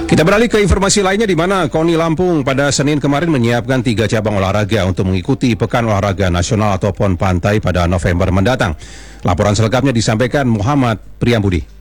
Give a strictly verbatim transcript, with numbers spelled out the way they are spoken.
Kita beralih ke informasi lainnya, di mana KONI Lampung pada Senin kemarin menyiapkan tiga cabang olahraga untuk mengikuti Pekan Olahraga Nasional atau PON Pantai pada November mendatang. Laporan selengkapnya disampaikan Muhammad Priyambudi.